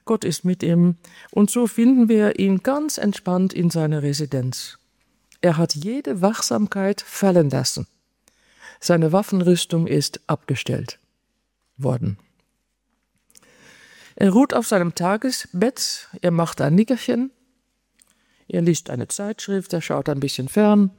Gott ist mit ihm. Und so finden wir ihn ganz entspannt in seiner Residenz. Er hat jede Wachsamkeit fallen lassen. Seine Waffenrüstung ist abgestellt worden. Er ruht auf seinem Tagesbett, er macht ein Nickerchen, er liest eine Zeitschrift, er schaut ein bisschen fern.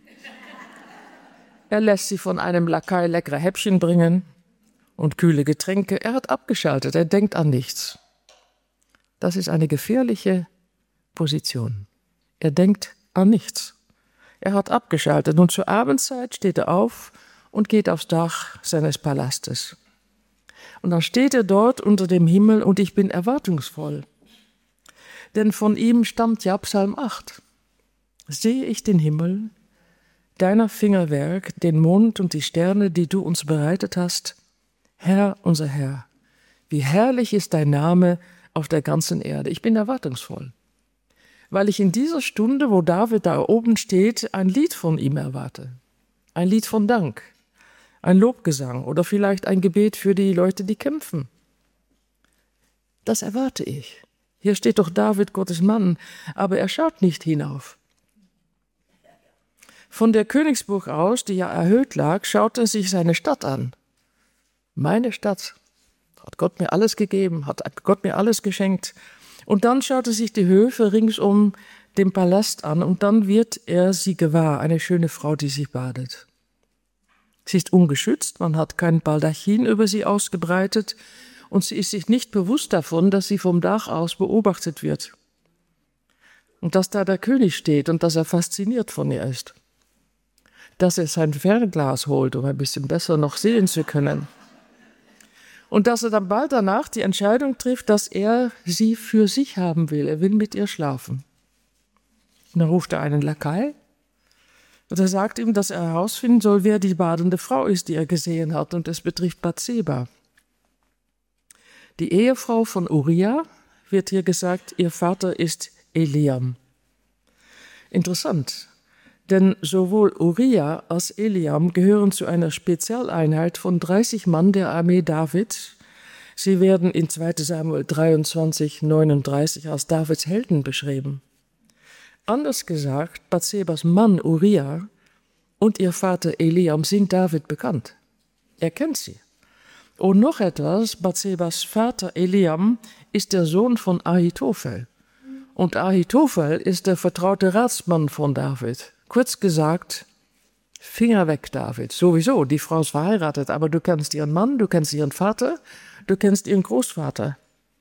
Er lässt sich von einem Lakai leckere Häppchen bringen und kühle Getränke. Er hat abgeschaltet, er denkt an nichts. Das ist eine gefährliche Position. Er denkt an nichts. Er hat abgeschaltet und zur Abendzeit steht er auf und geht aufs Dach seines Palastes. Und dann steht er dort unter dem Himmel und ich bin erwartungsvoll. Denn von ihm stammt ja Psalm 8. Sehe ich den Himmel, deiner Fingerwerk, den Mond und die Sterne, die du uns bereitet hast, Herr, unser Herr, wie herrlich ist dein Name auf der ganzen Erde. Ich bin erwartungsvoll, weil ich in dieser Stunde, wo David da oben steht, ein Lied von ihm erwarte. Ein Lied von Dank, ein Lobgesang oder vielleicht ein Gebet für die Leute, die kämpfen. Das erwarte ich. Hier steht doch David, Gottes Mann, aber er schaut nicht hinauf. Von der Königsburg aus, die ja erhöht lag, schaut er sich seine Stadt an. Meine Stadt. Hat Gott mir alles gegeben, hat Gott mir alles geschenkt. Und dann schaut er sich die Höfe ringsum den Palast an und dann wird er sie gewahr, eine schöne Frau, die sich badet. Sie ist ungeschützt, man hat kein Baldachin über sie ausgebreitet und sie ist sich nicht bewusst davon, dass sie vom Dach aus beobachtet wird. Und dass da der König steht und dass er fasziniert von ihr ist. Dass er sein Fernglas holt, um ein bisschen besser noch sehen zu können. Und dass er dann bald danach die Entscheidung trifft, dass er sie für sich haben will. Er will mit ihr schlafen. Und dann ruft er einen Lakai und er sagt ihm, dass er herausfinden soll, wer die badende Frau ist, die er gesehen hat. Und es betrifft Bathseba. Die Ehefrau von Uria, wird hier gesagt, ihr Vater ist Eliam. Interessant, denn sowohl Uria als Eliam gehören zu einer Spezialeinheit von 30 Mann der Armee David. Sie werden in 2 Samuel 23, 39 als Davids Helden beschrieben. Anders gesagt, Bathsebas Mann Uria und ihr Vater Eliam sind David bekannt. Er kennt sie. Und noch etwas, Bathsebas Vater Eliam ist der Sohn von Ahitophel. Und Ahitophel ist der vertraute Ratsmann von David. Kurz gesagt, Finger weg, David. Sowieso, die Frau ist verheiratet, aber du kennst ihren Mann, du kennst ihren Vater, du kennst ihren Großvater.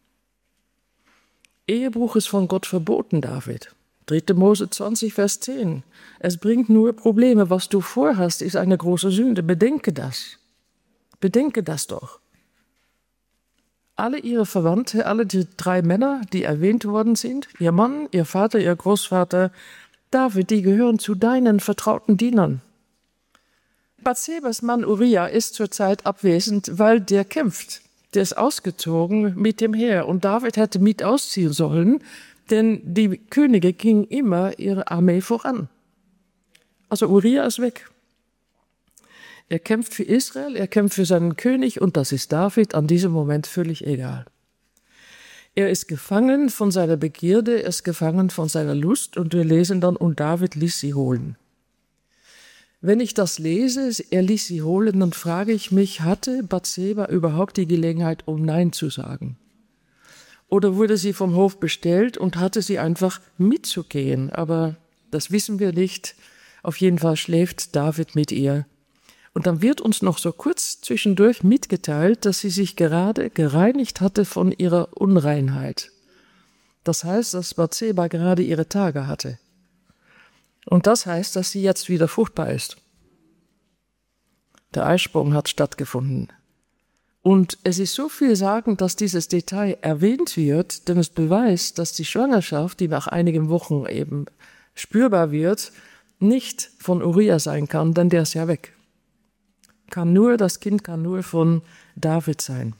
Ehebruch ist von Gott verboten, David. 3. Mose 20, Vers 10. Es bringt nur Probleme. Was du vorhast, ist eine große Sünde. Bedenke das. Bedenke das doch. Alle ihre Verwandte, alle die 3 Männer, die erwähnt worden sind, ihr Mann, ihr Vater, ihr Großvater, David, die gehören zu deinen vertrauten Dienern. Bathsebas Mann Uria ist zurzeit abwesend, weil der kämpft. Der ist ausgezogen mit dem Heer und David hätte mit ausziehen sollen, denn die Könige gingen immer ihre Armee voran. Also Uria ist weg. Er kämpft für Israel, er kämpft für seinen König und das ist David an diesem Moment völlig egal. Er ist gefangen von seiner Begierde, er ist gefangen von seiner Lust und wir lesen dann, und David ließ sie holen. Wenn ich das lese, er ließ sie holen, dann frage ich mich, hatte Bathseba überhaupt die Gelegenheit, um Nein zu sagen? Oder wurde sie vom Hof bestellt und hatte sie einfach mitzugehen? Aber das wissen wir nicht. Auf jeden Fall schläft David mit ihr. Und dann wird uns noch so kurz zwischendurch mitgeteilt, dass sie sich gerade gereinigt hatte von ihrer Unreinheit. Das heißt, dass Bathseba gerade ihre Tage hatte. Und das heißt, dass sie jetzt wieder fruchtbar ist. Der Eisprung hat stattgefunden. Und es ist so vielsagend, dass dieses Detail erwähnt wird, denn es beweist, dass die Schwangerschaft, die nach einigen Wochen eben spürbar wird, nicht von Uria sein kann, denn der ist ja weg. Das Kind kann nur von David sein.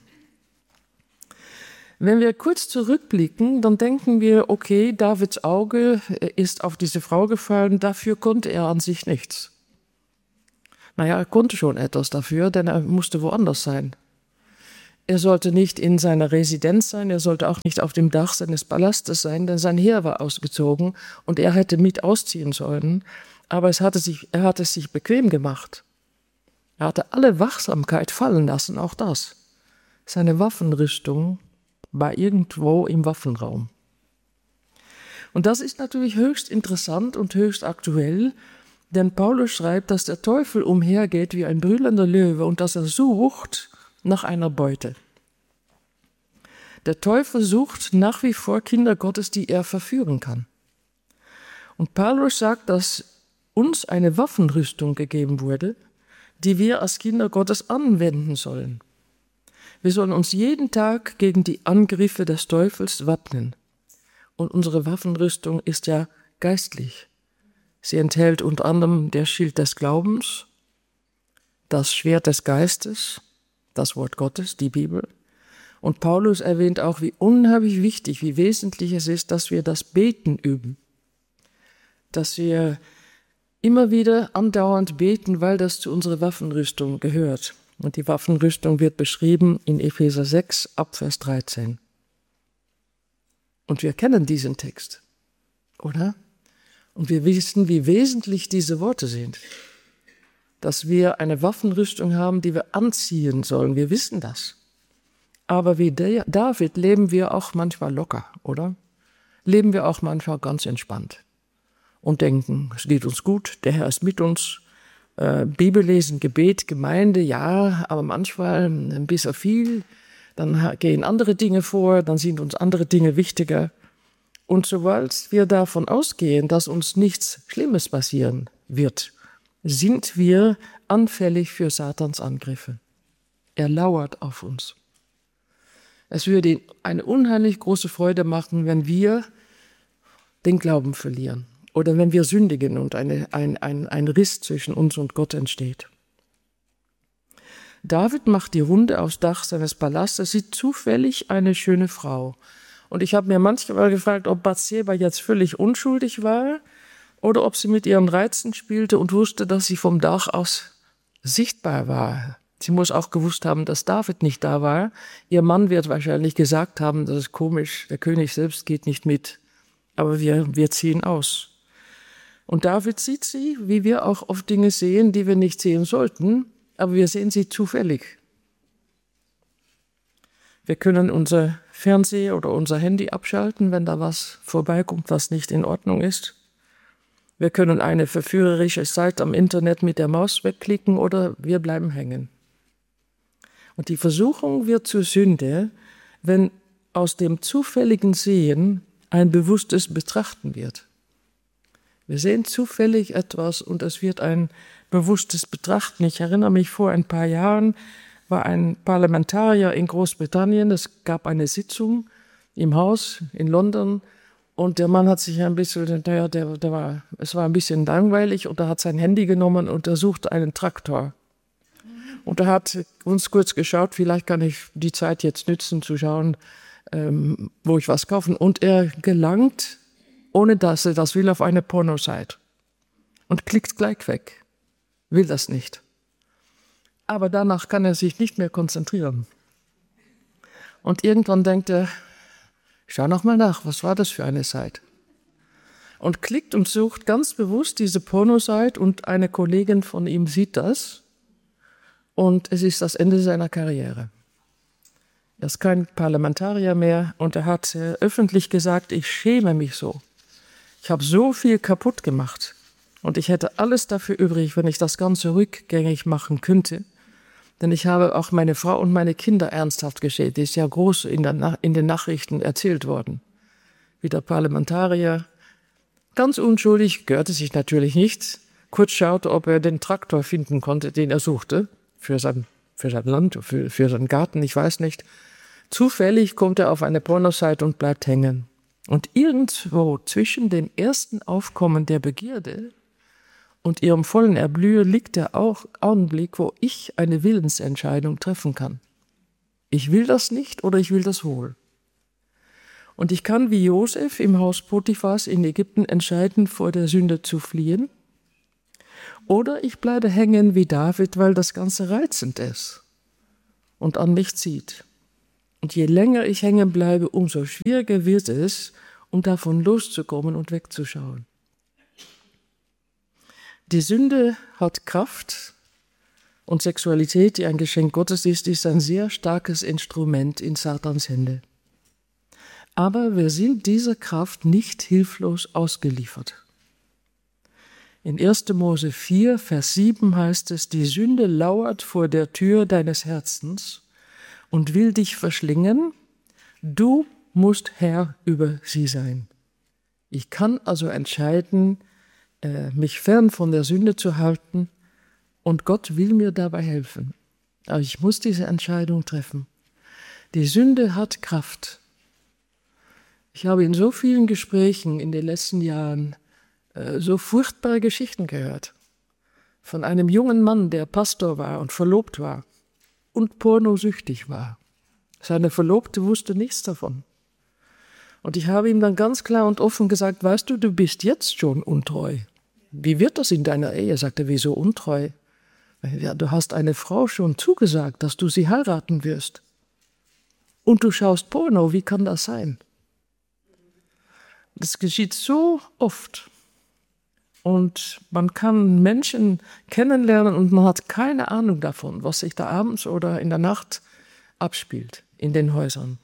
Wenn wir kurz zurückblicken, dann denken wir, okay, Davids Auge ist auf diese Frau gefallen, dafür konnte er an sich nichts. Naja, er konnte schon etwas dafür, denn er musste woanders sein. Er sollte nicht in seiner Residenz sein, er sollte auch nicht auf dem Dach seines Palastes sein, denn sein Heer war ausgezogen und er hätte mit ausziehen sollen. Aber er hat es sich bequem gemacht. Er hatte alle Wachsamkeit fallen lassen, auch das. Seine Waffenrüstung war irgendwo im Waffenraum. Und das ist natürlich höchst interessant und höchst aktuell, denn Paulus schreibt, dass der Teufel umhergeht wie ein brüllender Löwe und dass er sucht nach einer Beute. Der Teufel sucht nach wie vor Kinder Gottes, die er verführen kann. Und Paulus sagt, dass uns eine Waffenrüstung gegeben wurde, die wir als Kinder Gottes anwenden sollen. Wir sollen uns jeden Tag gegen die Angriffe des Teufels wappnen. Und unsere Waffenrüstung ist ja geistlich. Sie enthält unter anderem der Schild des Glaubens, das Schwert des Geistes, das Wort Gottes, die Bibel. Und Paulus erwähnt auch, wie unheimlich wichtig, wie wesentlich es ist, dass wir das Beten üben. Dass wir immer wieder andauernd beten, weil das zu unserer Waffenrüstung gehört. Und die Waffenrüstung wird beschrieben in Epheser 6 ab Vers 13. Und wir kennen diesen Text, oder? Und wir wissen, wie wesentlich diese Worte sind. Dass wir eine Waffenrüstung haben, die wir anziehen sollen. Wir wissen das. Aber wie David leben wir auch manchmal locker, oder? Leben wir auch manchmal ganz entspannt und denken, es geht uns gut, der Herr ist mit uns. Bibellesen, Gebet, Gemeinde, ja, aber manchmal ein bisschen viel. Dann gehen andere Dinge vor, dann sind uns andere Dinge wichtiger. Und sobald wir davon ausgehen, dass uns nichts Schlimmes passieren wird, sind wir anfällig für Satans Angriffe. Er lauert auf uns. Es würde ihm eine unheimlich große Freude machen, wenn wir den Glauben verlieren oder wenn wir sündigen und ein Riss zwischen uns und Gott entsteht. David macht die Runde aufs Dach seines Palastes, sieht zufällig eine schöne Frau. Und ich habe mir manchmal gefragt, ob Bathseba jetzt völlig unschuldig war oder ob sie mit ihren Reizen spielte und wusste, dass sie vom Dach aus sichtbar war. Sie muss auch gewusst haben, dass David nicht da war. Ihr Mann wird wahrscheinlich gesagt haben, das ist komisch, der König selbst geht nicht mit, aber wir ziehen aus. Und David sieht sie, wie wir auch oft Dinge sehen, die wir nicht sehen sollten, aber wir sehen sie zufällig. Wir können unser Fernseher oder unser Handy abschalten, wenn da was vorbeikommt, was nicht in Ordnung ist. Wir können eine verführerische Seite am Internet mit der Maus wegklicken oder wir bleiben hängen. Und die Versuchung wird zur Sünde, wenn aus dem zufälligen Sehen ein bewusstes Betrachten wird. Wir sehen zufällig etwas und es wird ein bewusstes Betrachten. Ich erinnere mich, vor ein paar Jahren war ein Parlamentarier in Großbritannien. Es gab eine Sitzung im Haus in London und der Mann hat sich ein bisschen, es war ein bisschen langweilig und er hat sein Handy genommen und er suchte einen Traktor. Und er hat uns kurz geschaut, vielleicht kann ich die Zeit jetzt nützen, zu schauen, wo ich was kaufen. Und er gelangt, ohne dass er das will, auf eine Pornoseite und klickt gleich weg. Will das nicht. Aber danach kann er sich nicht mehr konzentrieren. Und irgendwann denkt er, schau noch mal nach, was war das für eine Seite? Und klickt und sucht ganz bewusst diese Pornoseite und eine Kollegin von ihm sieht das. Und es ist das Ende seiner Karriere. Er ist kein Parlamentarier mehr und er hat öffentlich gesagt, ich schäme mich so. Ich habe so viel kaputt gemacht und ich hätte alles dafür übrig, wenn ich das Ganze rückgängig machen könnte. Denn ich habe auch meine Frau und meine Kinder ernsthaft geschädigt. Das ist ja groß in den Nachrichten erzählt worden. Wie der Parlamentarier, ganz unschuldig, gehörte sich natürlich nicht, kurz schaute, ob er den Traktor finden konnte, den er suchte, für sein Land, für seinen Garten, ich weiß nicht. Zufällig kommt er auf eine Pornoseite und bleibt hängen. Und irgendwo zwischen dem ersten Aufkommen der Begierde und ihrem vollen Erblühen liegt der Augenblick, wo ich eine Willensentscheidung treffen kann. Ich will das nicht oder ich will das wohl. Und ich kann wie Josef im Haus Potiphars in Ägypten entscheiden, vor der Sünde zu fliehen. Oder ich bleibe hängen wie David, weil das Ganze reizend ist und an mich zieht. Und je länger ich hängen bleibe, umso schwieriger wird es, um davon loszukommen und wegzuschauen. Die Sünde hat Kraft und Sexualität, die ein Geschenk Gottes ist ein sehr starkes Instrument in Satans Hände. Aber wir sind dieser Kraft nicht hilflos ausgeliefert. In 1. Mose 4, Vers 7 heißt es, die Sünde lauert vor der Tür deines Herzens und will dich verschlingen. Du musst Herr über sie sein. Ich kann also entscheiden, mich fern von der Sünde zu halten, und Gott will mir dabei helfen. Aber ich muss diese Entscheidung treffen. Die Sünde hat Kraft. Ich habe in so vielen Gesprächen in den letzten Jahren so furchtbare Geschichten gehört. Von einem jungen Mann, der Pastor war und verlobt war und pornosüchtig war. Seine Verlobte wusste nichts davon. Und ich habe ihm dann ganz klar und offen gesagt, weißt du, du bist jetzt schon untreu. Wie wird das in deiner Ehe? Sagt er, wieso untreu? Ja, du hast eine Frau schon zugesagt, dass du sie heiraten wirst. Und du schaust Porno, wie kann das sein? Das geschieht so oft. Und man kann Menschen kennenlernen und man hat keine Ahnung davon, was sich da abends oder in der Nacht abspielt in den Häusern.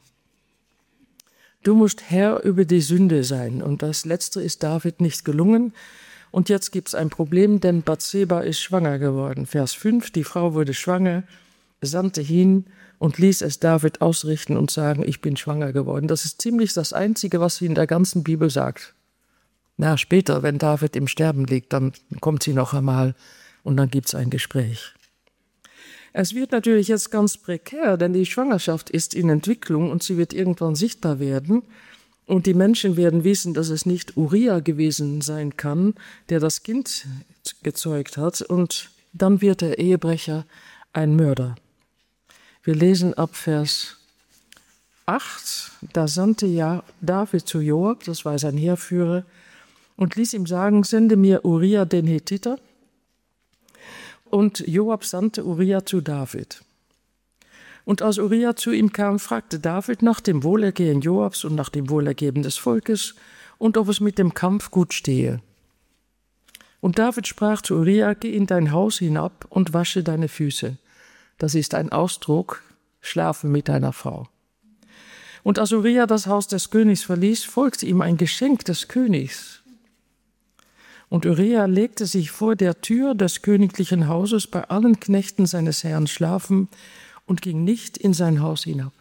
Du musst Herr über die Sünde sein. Und das Letzte ist David nicht gelungen. Und jetzt gibt es ein Problem, denn Bathseba ist schwanger geworden. Vers 5, die Frau wurde schwanger, sandte hin und ließ es David ausrichten und sagen, ich bin schwanger geworden. Das ist ziemlich das Einzige, was sie in der ganzen Bibel sagt. Na, später, wenn David im Sterben liegt, dann kommt sie noch einmal und dann gibt es ein Gespräch. Es wird natürlich jetzt ganz prekär, denn die Schwangerschaft ist in Entwicklung und sie wird irgendwann sichtbar werden. Und die Menschen werden wissen, dass es nicht Uriah gewesen sein kann, der das Kind gezeugt hat. Und dann wird der Ehebrecher ein Mörder. Wir lesen ab Vers 8. Da sandte David zu Joab, das war sein Heerführer, und ließ ihm sagen, sende mir Uriah den Hethiter. Und Joab sandte Uriah zu David. Und als Uriah zu ihm kam, fragte David nach dem Wohlergehen Joabs und nach dem Wohlergehen des Volkes und ob es mit dem Kampf gut stehe. Und David sprach zu Uriah, geh in dein Haus hinab und wasche deine Füße. Das ist ein Ausdruck, schlafe mit deiner Frau. Und als Uriah das Haus des Königs verließ, folgte ihm ein Geschenk des Königs. Und Uriah legte sich vor der Tür des königlichen Hauses bei allen Knechten seines Herrn schlafen und ging nicht in sein Haus hinab.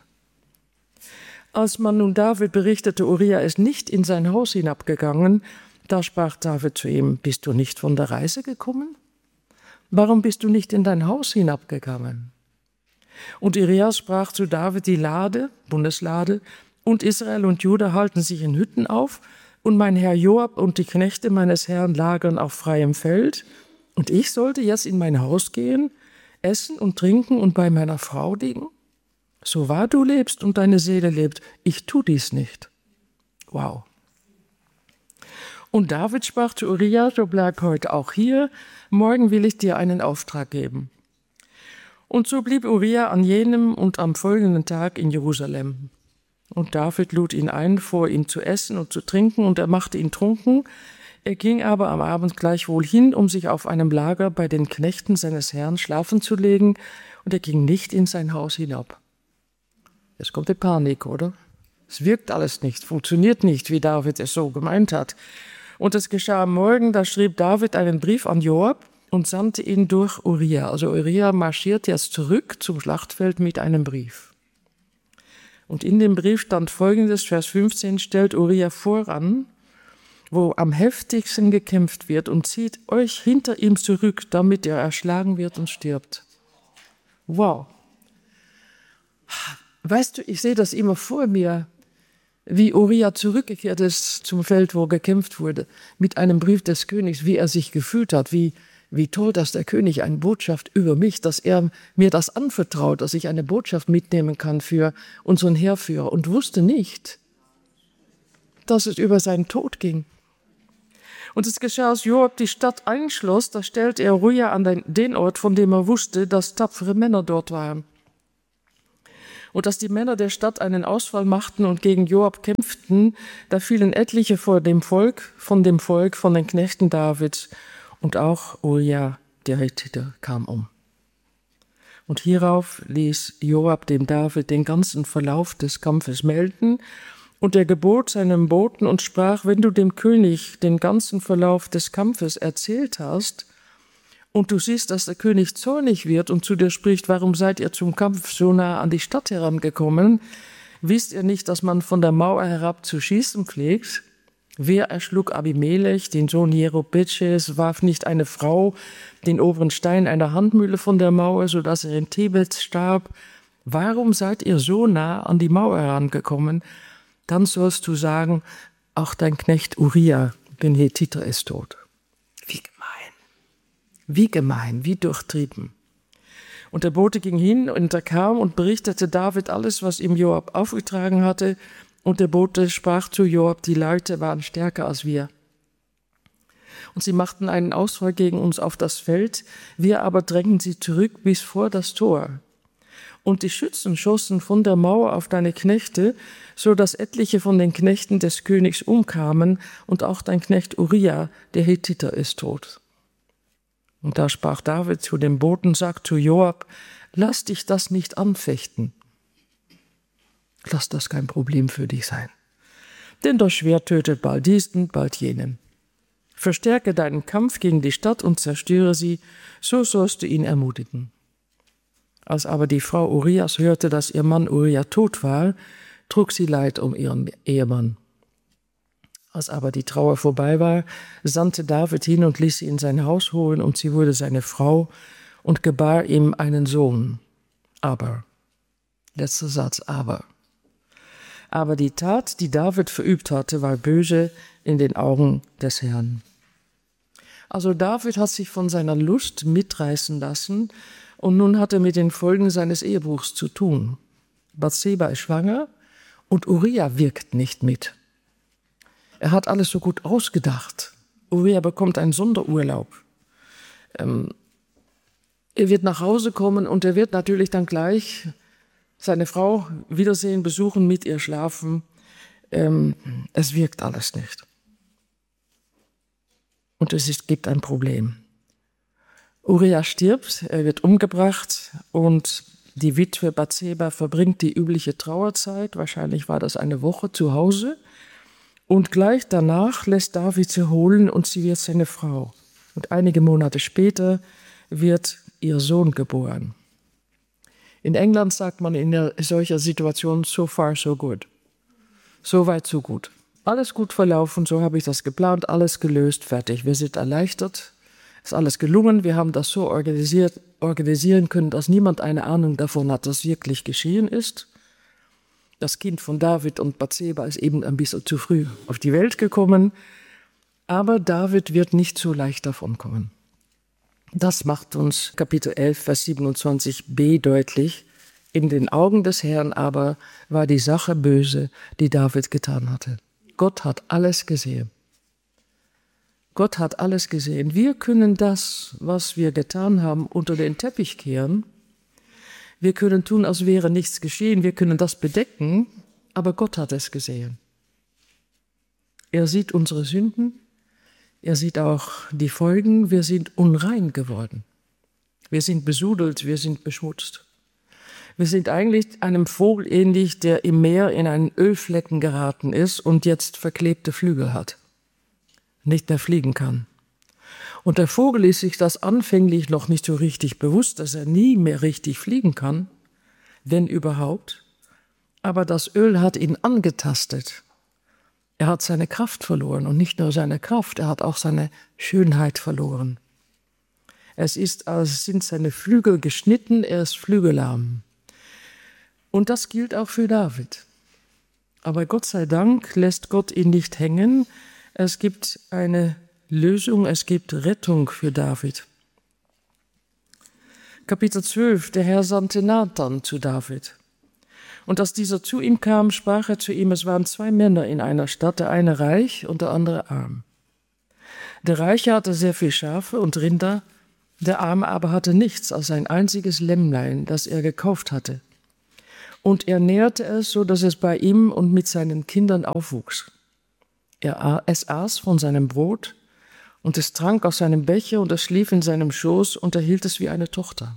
Als man nun David berichtete, Uriah ist nicht in sein Haus hinabgegangen, da sprach David zu ihm, bist du nicht von der Reise gekommen? Warum bist du nicht in dein Haus hinabgegangen? Und Uriah sprach zu David, die Lade, Bundeslade, und Israel und Juda halten sich in Hütten auf, und mein Herr Joab und die Knechte meines Herrn lagern auf freiem Feld, und ich sollte jetzt in mein Haus gehen, essen und trinken und bei meiner Frau liegen? So wahr du lebst und deine Seele lebt, ich tu dies nicht. Wow. Und David sprach zu Uriah, so bleib heute auch hier, morgen will ich dir einen Auftrag geben. Und so blieb Uriah an jenem und am folgenden Tag in Jerusalem. Und David lud ihn ein, vor ihm zu essen und zu trinken, und er machte ihn trunken. Er ging aber am Abend gleichwohl hin, um sich auf einem Lager bei den Knechten seines Herrn schlafen zu legen, und er ging nicht in sein Haus hinab. Jetzt kommt die Panik, oder? Es wirkt alles nicht, funktioniert nicht, wie David es so gemeint hat. Und es geschah am Morgen, da schrieb David einen Brief an Joab und sandte ihn durch Uriah. Also Uriah marschiert jetzt zurück zum Schlachtfeld mit einem Brief. Und in dem Brief stand Folgendes, Vers 15, stellt Uriah voran, wo am heftigsten gekämpft wird, und zieht euch hinter ihm zurück, damit er erschlagen wird und stirbt. Wow. Weißt du, ich sehe das immer vor mir, wie Uriah zurückgekehrt ist zum Feld, wo gekämpft wurde, mit einem Brief des Königs, wie er sich gefühlt hat, wie toll, dass der König eine Botschaft über mich, dass er mir das anvertraut, dass ich eine Botschaft mitnehmen kann für unseren Heerführer, und wusste nicht, dass es über seinen Tod ging. Und es geschah, als Joab die Stadt einschloss, da stellte er Uriah an den Ort, von dem er wusste, dass tapfere Männer dort waren. Und als die Männer der Stadt einen Ausfall machten und gegen Joab kämpften, da fielen etliche von dem Volk, von den Knechten Davids, und auch Uria, der Hethiter, kam um. Und hierauf ließ Joab dem David den ganzen Verlauf des Kampfes melden, und er gebot seinem Boten und sprach: Wenn du dem König den ganzen Verlauf des Kampfes erzählt hast, und du siehst, dass der König zornig wird und zu dir spricht: Warum seid ihr zum Kampf so nah an die Stadt herangekommen? Wisst ihr nicht, dass man von der Mauer herab zu schießen pflegt? Wer erschlug Abimelech, den Sohn Jerubbaals, warf nicht eine Frau den oberen Stein einer Handmühle von der Mauer, sodass er in Tebet starb? Warum seid ihr so nah an die Mauer herangekommen? Dann sollst du sagen: Auch dein Knecht Uria, den Hethiter, ist tot. Wie gemein, wie durchtrieben. Und der Bote ging hin und er kam und berichtete David alles, was ihm Joab aufgetragen hatte. Und der Bote sprach zu Joab: Die Leute waren stärker als wir. Und sie machten einen Ausfall gegen uns auf das Feld, wir aber drängten sie zurück bis vor das Tor. Und die Schützen schossen von der Mauer auf deine Knechte, so dass etliche von den Knechten des Königs umkamen, und auch dein Knecht Uria, der Hethiter, ist tot. Und da sprach David zu dem Boten, sagt zu Joab: Lass dich das nicht anfechten. Lass das kein Problem für dich sein. Denn das Schwert tötet bald diesen, bald jenen. Verstärke deinen Kampf gegen die Stadt und zerstöre sie, so sollst du ihn ermutigen. Als aber die Frau Urias hörte, dass ihr Mann Uria tot war, trug sie Leid um ihren Ehemann. Als aber die Trauer vorbei war, sandte David hin und ließ sie in sein Haus holen, und sie wurde seine Frau und gebar ihm einen Sohn. Aber, letzter Satz, aber die Tat, die David verübt hatte, war böse in den Augen des Herrn. Also David hat sich von seiner Lust mitreißen lassen, und nun hat er mit den Folgen seines Ehebruchs zu tun. Bathseba ist schwanger und Uria wirkt nicht mit. Er hat alles so gut ausgedacht. Uria bekommt einen Sonderurlaub. Er wird nach Hause kommen und er wird natürlich dann gleich seine Frau wiedersehen, besuchen, mit ihr schlafen. Es wirkt alles nicht. Und gibt ein Problem. Uria stirbt, er wird umgebracht, und die Witwe Bathseba verbringt die übliche Trauerzeit, wahrscheinlich war das eine Woche, zu Hause. Und gleich danach lässt David sie holen und sie wird seine Frau. Und einige Monate später wird ihr Sohn geboren. In England sagt man in solcher Situation: so far so good. So weit, so gut. Alles gut verlaufen, so habe ich das geplant, alles gelöst, fertig. Wir sind erleichtert, ist alles gelungen, wir haben das so organisieren können, dass niemand eine Ahnung davon hat, was wirklich geschehen ist. Das Kind von David und Bathseba ist eben ein bisschen zu früh auf die Welt gekommen, aber David wird nicht so leicht davonkommen. Das macht uns Kapitel 11, Vers 27b deutlich. In den Augen des Herrn aber war die Sache böse, die David getan hatte. Gott hat alles gesehen. Gott hat alles gesehen. Wir können das, was wir getan haben, unter den Teppich kehren. Wir können tun, als wäre nichts geschehen. Wir können das bedecken, aber Gott hat es gesehen. Er sieht unsere Sünden. Er sieht auch die Folgen. Wir sind unrein geworden. Wir sind besudelt, wir sind beschmutzt. Wir sind eigentlich einem Vogel ähnlich, der im Meer in einen Ölflecken geraten ist und jetzt verklebte Flügel hat, nicht mehr fliegen kann. Und der Vogel ist sich das anfänglich noch nicht so richtig bewusst, dass er nie mehr richtig fliegen kann, wenn überhaupt. Aber das Öl hat ihn angetastet. Er hat seine Kraft verloren, und nicht nur seine Kraft, er hat auch seine Schönheit verloren. Es sind seine Flügel geschnitten, er ist flügellahm. Und das gilt auch für David. Aber Gott sei Dank lässt Gott ihn nicht hängen. Es gibt eine Lösung, es gibt Rettung für David. Kapitel 12, der Herr sandte Nathan zu David. Und als dieser zu ihm kam, sprach er zu ihm: Es waren 2 Männer in einer Stadt, der eine reich und der andere arm. Der Reiche hatte sehr viel Schafe und Rinder, der Arme aber hatte nichts als ein einziges Lämmlein, das er gekauft hatte. Und er nährte es, so dass es bei ihm und mit seinen Kindern aufwuchs. Es aß von seinem Brot und es trank aus seinem Becher und es schlief in seinem Schoß und er hielt es wie eine Tochter.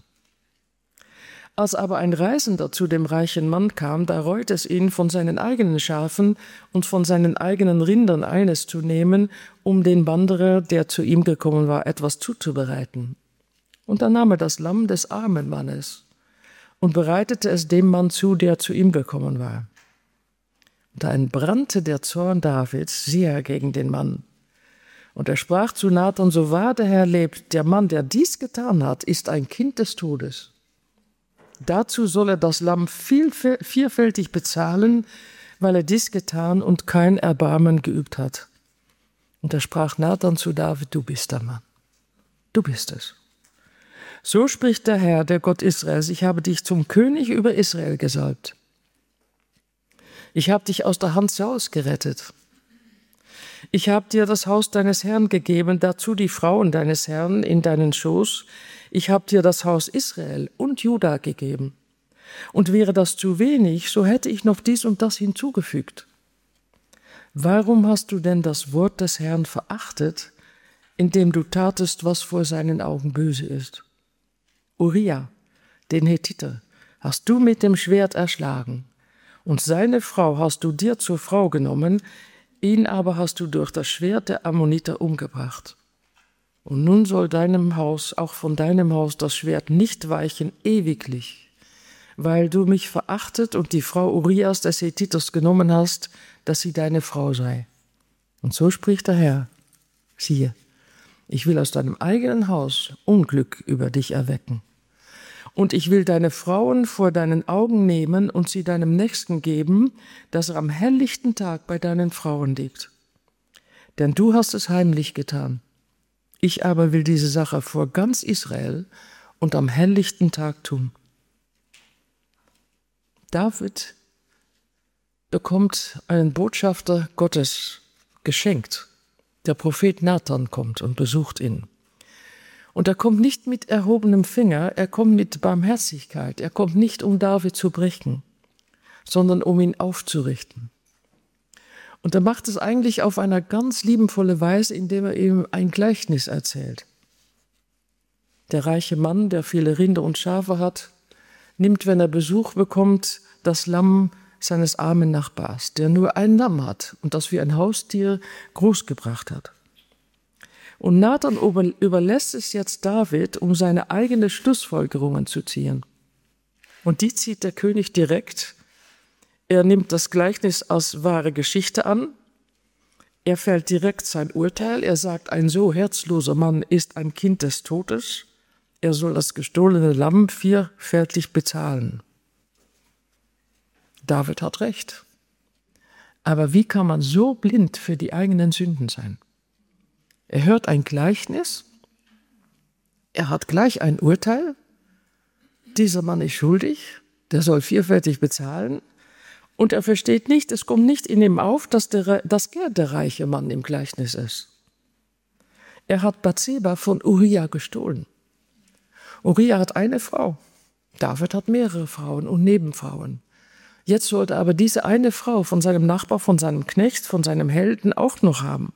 Als aber ein Reisender zu dem reichen Mann kam, da reute es ihn, von seinen eigenen Schafen und von seinen eigenen Rindern eines zu nehmen, um den Wanderer, der zu ihm gekommen war, etwas zuzubereiten. Und da nahm er das Lamm des armen Mannes und bereitete es dem Mann zu, der zu ihm gekommen war. Da entbrannte der Zorn Davids sehr gegen den Mann. Und er sprach zu Nathan: So wahr der Herr lebt, der Mann, der dies getan hat, ist ein Kind des Todes. Dazu soll er das Lamm vierfältig bezahlen, weil er dies getan und kein Erbarmen geübt hat. Und er sprach Nathan zu David: Du bist der Mann, du bist es. So spricht der Herr, der Gott Israels: Ich habe dich zum König über Israel gesalbt. Ich habe dich aus der Hand Sauls gerettet. Ich habe dir das Haus deines Herrn gegeben, dazu die Frauen deines Herrn in deinen Schoß. Ich habe dir das Haus Israel und Juda gegeben. Und wäre das zu wenig, so hätte ich noch dies und das hinzugefügt. Warum hast du denn das Wort des Herrn verachtet, indem du tatest, was vor seinen Augen böse ist? Uriah, den Hethiter, hast du mit dem Schwert erschlagen, und seine Frau hast du dir zur Frau genommen, ihn aber hast du durch das Schwert der Ammoniter umgebracht. Und nun soll deinem Haus, auch von deinem Haus, das Schwert nicht weichen ewiglich, weil du mich verachtet und die Frau Urias des Hethiters genommen hast, dass sie deine Frau sei. Und so spricht der Herr: Siehe, ich will aus deinem eigenen Haus Unglück über dich erwecken. Und ich will deine Frauen vor deinen Augen nehmen und sie deinem Nächsten geben, dass er am helllichten Tag bei deinen Frauen liegt. Denn du hast es heimlich getan. Ich aber will diese Sache vor ganz Israel und am helllichten Tag tun. David bekommt einen Botschafter Gottes geschenkt. Der Prophet Nathan kommt und besucht ihn. Und er kommt nicht mit erhobenem Finger, er kommt mit Barmherzigkeit. Er kommt nicht, um David zu brechen, sondern um ihn aufzurichten. Und er macht es eigentlich auf eine ganz liebenvolle Weise, indem er ihm ein Gleichnis erzählt. Der reiche Mann, der viele Rinder und Schafe hat, nimmt, wenn er Besuch bekommt, das Lamm seines armen Nachbars, der nur ein Lamm hat und das wie ein Haustier großgebracht hat. Und Nathan überlässt es jetzt David, um seine eigenen Schlussfolgerungen zu ziehen. Und die zieht der König direkt. Er nimmt das Gleichnis als wahre Geschichte an. Er fällt direkt sein Urteil. Er sagt, ein so herzloser Mann ist ein Kind des Todes. Er soll das gestohlene Lamm vierfältig bezahlen. David hat recht. Aber wie kann man so blind für die eigenen Sünden sein? Er hört ein Gleichnis, er hat gleich ein Urteil, dieser Mann ist schuldig, der soll vierfältig bezahlen, und er versteht nicht, es kommt nicht in ihm auf, dass er der reiche Mann im Gleichnis ist. Er hat Bathseba von Uriah gestohlen. Uriah hat eine Frau, David hat mehrere Frauen und Nebenfrauen. Jetzt sollte aber diese eine Frau von seinem Nachbar, von seinem Knecht, von seinem Helden auch noch haben.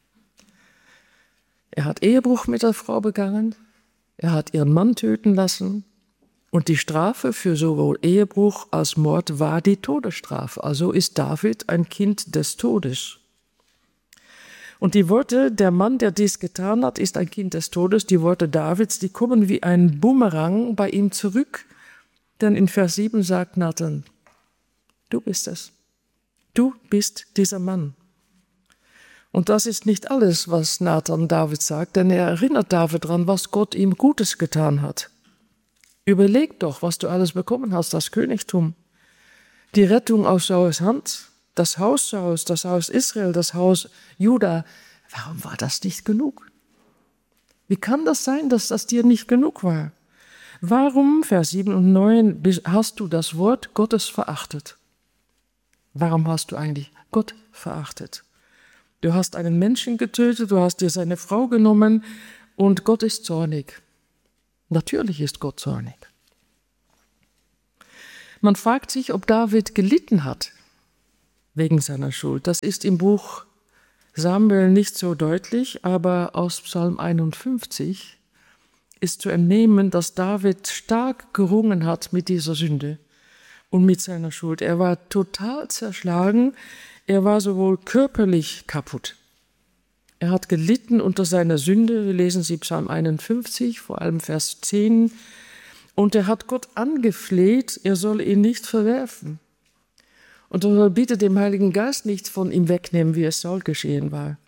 Er hat Ehebruch mit der Frau begangen, er hat ihren Mann töten lassen und die Strafe für sowohl Ehebruch als Mord war die Todesstrafe. Also ist David ein Kind des Todes. Und die Worte, der Mann, der dies getan hat, ist ein Kind des Todes, die Worte Davids, die kommen wie ein Bumerang bei ihm zurück. Denn in Vers 7 sagt Nathan: Du bist es, du bist dieser Mann. Und das ist nicht alles, was Nathan David sagt, denn er erinnert David daran, was Gott ihm Gutes getan hat. Überleg doch, was du alles bekommen hast, das Königtum, die Rettung aus Sauls Hand, das Haus Sauls, das Haus Israel, das Haus Juda. Warum war das nicht genug? Wie kann das sein, dass das dir nicht genug war? Warum, Vers 7 und 9, hast du das Wort Gottes verachtet? Warum hast du eigentlich Gott verachtet? Du hast einen Menschen getötet, du hast dir seine Frau genommen und Gott ist zornig. Natürlich ist Gott zornig. Man fragt sich, ob David gelitten hat wegen seiner Schuld. Das ist im Buch Samuel nicht so deutlich, aber aus Psalm 51 ist zu entnehmen, dass David stark gerungen hat mit dieser Sünde und mit seiner Schuld. Er war total zerschlagen, er war sowohl körperlich kaputt. Er hat gelitten unter seiner Sünde, wir lesen sie Psalm 51, vor allem Vers 10, und er hat Gott angefleht, er soll ihn nicht verwerfen. Und er soll bitte dem Heiligen Geist nicht von ihm wegnehmen, wie es Saul geschehen war.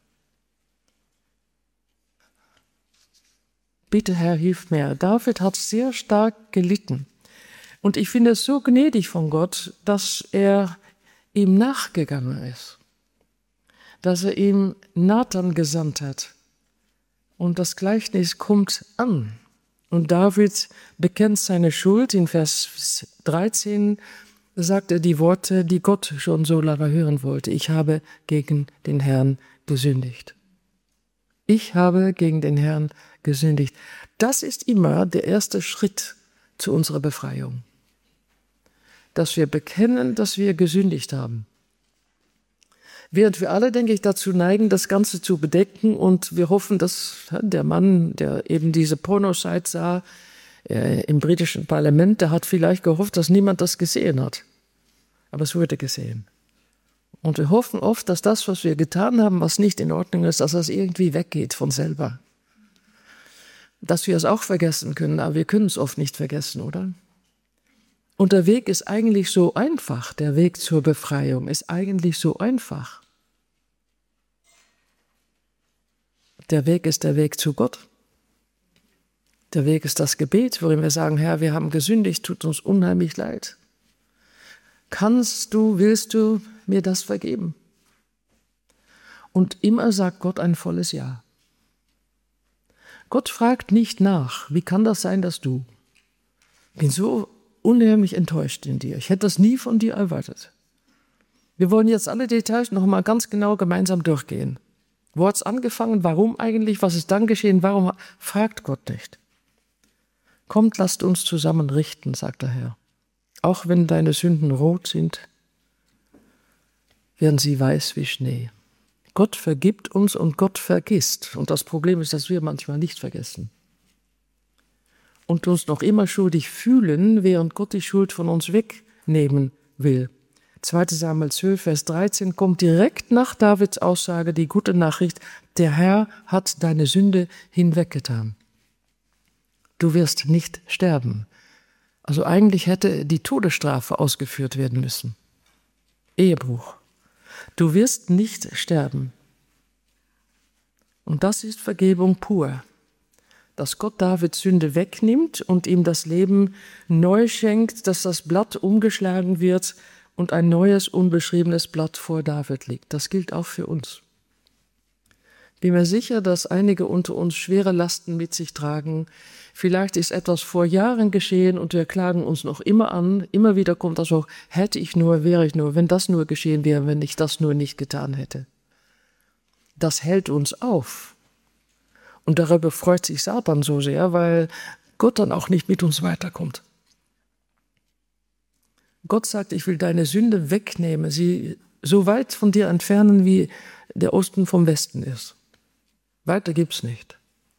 Bitte, Herr, hilf mir. David hat sehr stark gelitten. Und ich finde es so gnädig von Gott, dass er ihm nachgegangen ist. Dass er ihm Nathan gesandt hat. Und das Gleichnis kommt an. Und David bekennt seine Schuld. In Vers 13 sagt er die Worte, die Gott schon so lange hören wollte. Ich habe gegen den Herrn gesündigt. Ich habe gegen den Herrn gesündigt. Das ist immer der erste Schritt zu unserer Befreiung. Dass wir bekennen, dass wir gesündigt haben. Während wir alle, denke ich, dazu neigen, das Ganze zu bedecken und wir hoffen, dass der Mann, der eben diese Pornoseite sah, im britischen Parlament, der hat vielleicht gehofft, dass niemand das gesehen hat. Aber es wurde gesehen. Und wir hoffen oft, dass das, was wir getan haben, was nicht in Ordnung ist, dass das irgendwie weggeht von selber. Dass wir es auch vergessen können, aber wir können es oft nicht vergessen, oder? Und der Weg ist eigentlich so einfach, der Weg zur Befreiung ist eigentlich so einfach. Der Weg ist der Weg zu Gott. Der Weg ist das Gebet, worin wir sagen, Herr, wir haben gesündigt, tut uns unheimlich leid. Willst du mir das vergeben? Und immer sagt Gott ein volles Ja. Gott fragt nicht nach, wie kann das sein, dass du? Ich bin so unheimlich enttäuscht in dir. Ich hätte das nie von dir erwartet. Wir wollen jetzt alle Details noch mal ganz genau gemeinsam durchgehen. Wo hat es angefangen? Warum eigentlich? Was ist dann geschehen? Warum? Fragt Gott nicht. Kommt, lasst uns zusammen richten, sagt der Herr. Auch wenn deine Sünden rot sind, werden sie weiß wie Schnee. Gott vergibt uns und Gott vergisst. Und das Problem ist, dass wir manchmal nicht vergessen. Und uns noch immer schuldig fühlen, während Gott die Schuld von uns wegnehmen will. 2. Samuel 12, Vers 13 kommt direkt nach Davids Aussage die gute Nachricht, der Herr hat deine Sünde hinweggetan. Du wirst nicht sterben. Also eigentlich hätte die Todesstrafe ausgeführt werden müssen. Ehebruch. Du wirst nicht sterben. Und das ist Vergebung pur. Dass Gott Davids Sünde wegnimmt und ihm das Leben neu schenkt, dass das Blatt umgeschlagen wird und ein neues, unbeschriebenes Blatt vor David liegt. Das gilt auch für uns. Ich bin mir sicher, dass einige unter uns schwere Lasten mit sich tragen. Vielleicht ist etwas vor Jahren geschehen und wir klagen uns noch immer an. Immer wieder kommt das auch, hätte ich nur, wäre ich nur, wenn das nur geschehen wäre, wenn ich das nur nicht getan hätte. Das hält uns auf. Und darüber freut sich Satan so sehr, weil Gott dann auch nicht mit uns weiterkommt. Gott sagt, ich will deine Sünde wegnehmen, sie so weit von dir entfernen, wie der Osten vom Westen ist. Weiter gibt's nicht.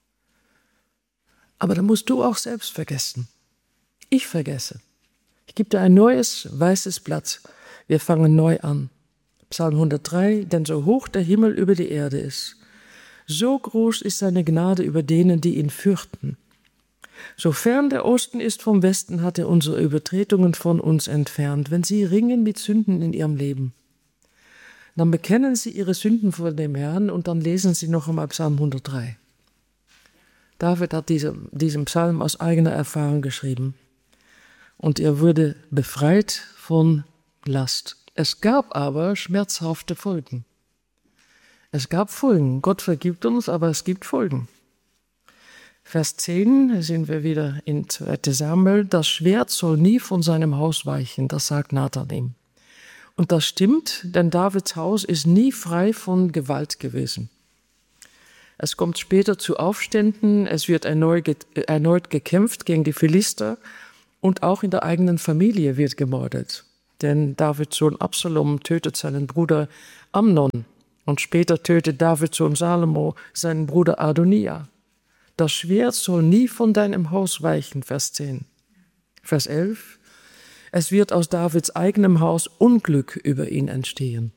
Aber da musst du auch selbst vergessen. Ich vergesse. Ich gebe dir ein neues, weißes Blatt. Wir fangen neu an. Psalm 103, denn so hoch der Himmel über die Erde ist, so groß ist seine Gnade über denen, die ihn fürchten. So fern der Osten ist vom Westen, hat er unsere Übertretungen von uns entfernt. Wenn sie ringen mit Sünden in ihrem Leben, dann bekennen sie ihre Sünden vor dem Herrn und dann lesen sie noch einmal Psalm 103. David hat diesen Psalm aus eigener Erfahrung geschrieben. Und er wurde befreit von Last. Es gab aber schmerzhafte Folgen. Es gab Folgen. Gott vergibt uns, aber es gibt Folgen. Vers 10 sind wir wieder in 2. Samuel. Das Schwert soll nie von seinem Haus weichen, das sagt Nathan ihm. Und das stimmt, denn Davids Haus ist nie frei von Gewalt gewesen. Es kommt später zu Aufständen, es wird erneut gekämpft gegen die Philister Und auch in der eigenen Familie wird gemordet. Denn Davids Sohn Absalom tötet seinen Bruder Amnon. Und später tötet Davids Sohn Salomo seinen Bruder Adonia. Das Schwert soll nie von deinem Haus weichen, Vers 10. Vers 11. Es wird aus Davids eigenem Haus Unglück über ihn entstehen.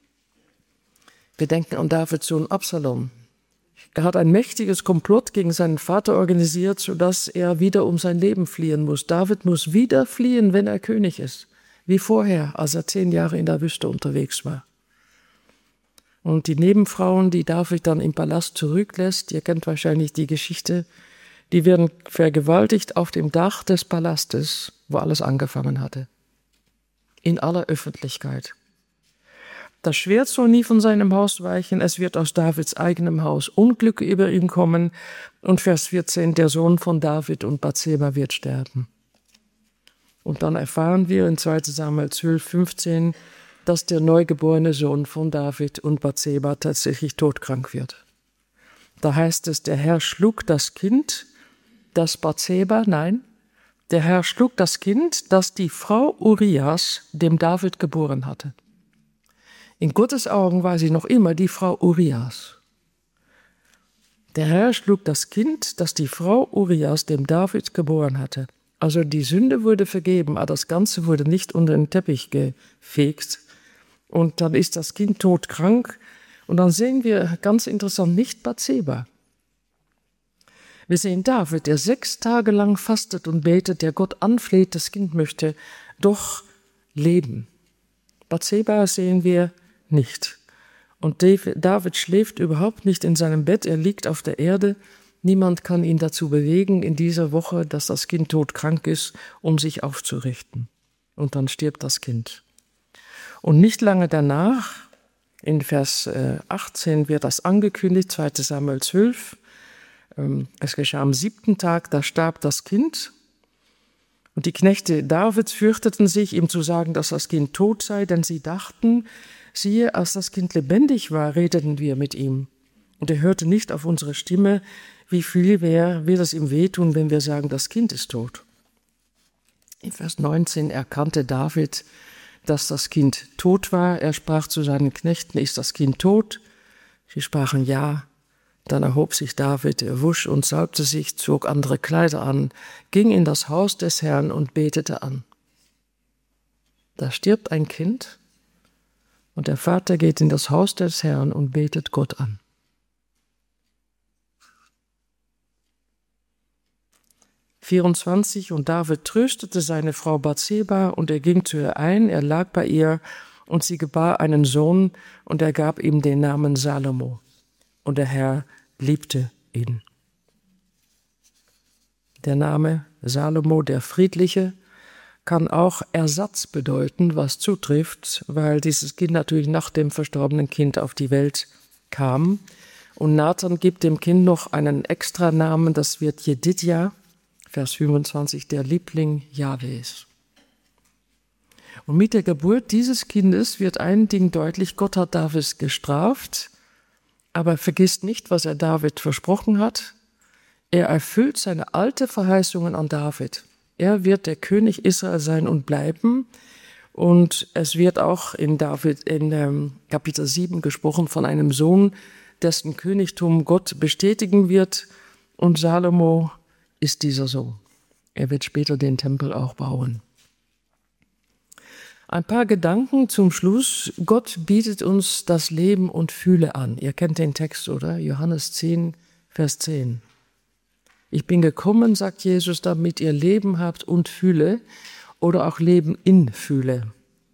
Wir denken an Davids Sohn Absalom. Er hat ein mächtiges Komplott gegen seinen Vater organisiert, sodass er wieder um sein Leben fliehen muss. David muss wieder fliehen, wenn er König ist, wie vorher, als er 10 Jahre in der Wüste unterwegs war. Und die Nebenfrauen, die David dann im Palast zurücklässt, ihr kennt wahrscheinlich die Geschichte, die werden vergewaltigt auf dem Dach des Palastes, wo alles angefangen hatte. In aller Öffentlichkeit. Das Schwert soll nie von seinem Haus weichen, es wird aus Davids eigenem Haus Unglück über ihn kommen. Und Vers 14, der Sohn von David und Bathseba wird sterben. Und dann erfahren wir in 2 Samuel 12, 15, dass der neugeborene Sohn von David und Bathseba tatsächlich todkrank wird. Da heißt es, der Herr schlug das Kind, das der Herr schlug das Kind, das die Frau Urias dem David geboren hatte. In Gottes Augen war sie noch immer die Frau Urias. Der Herr schlug das Kind, das die Frau Urias dem David geboren hatte. Also die Sünde wurde vergeben, aber das Ganze wurde nicht unter den Teppich gefegt. Und dann ist das Kind todkrank. Und dann sehen wir, ganz interessant, nicht Bathseba. Wir sehen David, der 6 Tage lang fastet und betet, der Gott anfleht, das Kind möchte doch leben. Bathseba sehen wir nicht. Und David schläft überhaupt nicht in seinem Bett, er liegt auf der Erde. Niemand kann ihn dazu bewegen in dieser Woche, dass das Kind todkrank ist, um sich aufzurichten. Und dann stirbt das Kind. Und nicht lange danach, in Vers 18 wird das angekündigt, 2 Samuel 12. Es geschah am 7. Tag, da starb das Kind. Und die Knechte Davids fürchteten sich, ihm zu sagen, dass das Kind tot sei, denn sie dachten, siehe, als das Kind lebendig war, redeten wir mit ihm. Und er hörte nicht auf unsere Stimme, wie viel wird es ihm wehtun, wenn wir sagen, das Kind ist tot. In Vers 19 erkannte David, dass das Kind tot war. Er sprach zu seinen Knechten, ist das Kind tot? Sie sprachen ja. Dann erhob sich David, er wusch und salbte sich, zog andere Kleider an, ging in das Haus des Herrn und betete an. Da stirbt ein Kind und der Vater geht in das Haus des Herrn und betet Gott an. Vers 24, und David tröstete seine Frau Bathseba und er ging zu ihr ein, er lag bei ihr und sie gebar einen Sohn und er gab ihm den Namen Salomo. Und der Herr liebte ihn. Der Name Salomo, der Friedliche, kann auch Ersatz bedeuten, was zutrifft, weil dieses Kind natürlich nach dem verstorbenen Kind auf die Welt kam. Und Nathan gibt dem Kind noch einen Extranamen, das wird Jedidja, Vers 25, der Liebling Jahwes. Und mit der Geburt dieses Kindes wird ein Ding deutlich, Gott hat David gestraft, aber vergisst nicht, was er David versprochen hat. Er erfüllt seine alte Verheißungen an David. Er wird der König Israel sein und bleiben. Und es wird auch in Kapitel 7 gesprochen von einem Sohn, dessen Königtum Gott bestätigen wird. Und Salomo ist dieser Sohn. Er wird später den Tempel auch bauen. Ein paar Gedanken zum Schluss. Gott bietet uns das Leben und Fühle an. Ihr kennt den Text, oder? Johannes 10, Vers 10. Ich bin gekommen, sagt Jesus, damit ihr Leben habt und Fühle oder auch Leben in Fühle.